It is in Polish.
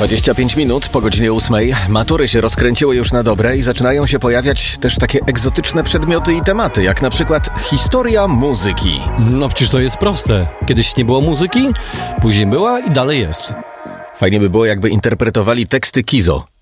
25 minut po godzinie 8. Matury się rozkręciły już na dobre i zaczynają się pojawiać też takie egzotyczne przedmioty i tematy, jak na przykład historia muzyki. No przecież to jest proste. Kiedyś nie było muzyki, później była i dalej jest. Fajnie by było, jakby interpretowali teksty Kizo.